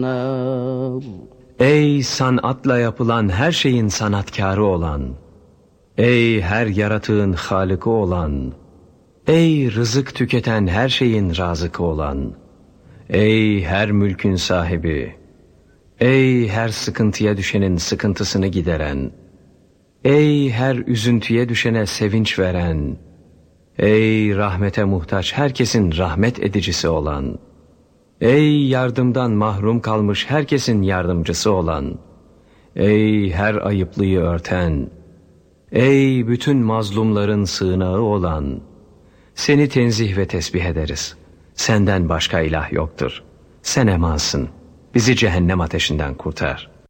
Ey sanatla yapılan her şeyin sanatkarı olan, ey her yaratığın halıkı olan, ey rızık tüketen her şeyin razıkı olan, ey her mülkün sahibi, ey her sıkıntıya düşenin sıkıntısını gideren, ey her üzüntüye düşene sevinç veren, ey rahmete muhtaç herkesin rahmet edicisi olan, ey yardımdan mahrum kalmış herkesin yardımcısı olan, ey her ayıplıyı örten, ey bütün mazlumların sığınağı olan, seni tenzih ve tesbih ederiz. Senden başka ilah yoktur. Sen emansın. Bizi cehennem ateşinden kurtar.